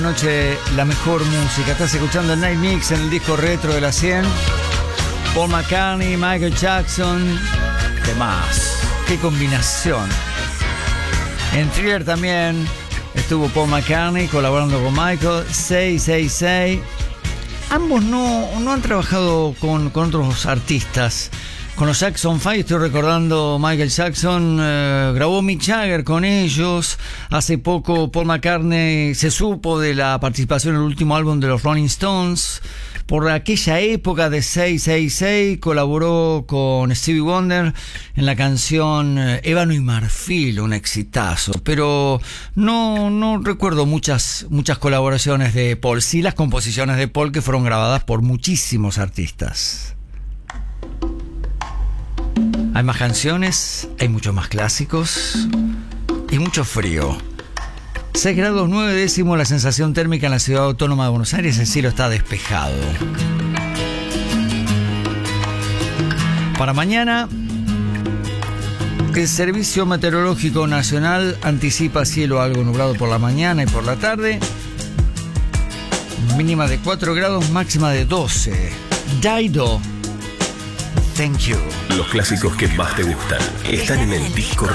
Noche, la mejor música. Estás escuchando el Night Mix en el disco retro de la 100. Paul McCartney, Michael Jackson. ¿Qué más? ¡Qué combinación! En Thriller también estuvo Paul McCartney colaborando con Michael. 666. Ambos no han trabajado con otros artistas. Con los Jackson 5, estoy recordando, Michael Jackson grabó Mick Jagger con ellos. Hace poco Paul McCartney se supo de la participación en el último álbum de los Rolling Stones. Por aquella época de 666 colaboró con Stevie Wonder en la canción Ébano y Marfil, un exitazo. Pero no recuerdo muchas colaboraciones de Paul. Sí, las composiciones de Paul que fueron grabadas por muchísimos artistas. Hay más canciones, hay muchos más clásicos y mucho frío. 6 grados 9 décimos la sensación térmica en la ciudad autónoma de Buenos Aires. El cielo está despejado. Para mañana, el Servicio Meteorológico Nacional anticipa cielo algo nublado por la mañana y por la tarde. Mínima de 4 grados, máxima de 12. Dido. Thank you. Los clásicos que más te gustan están en el disco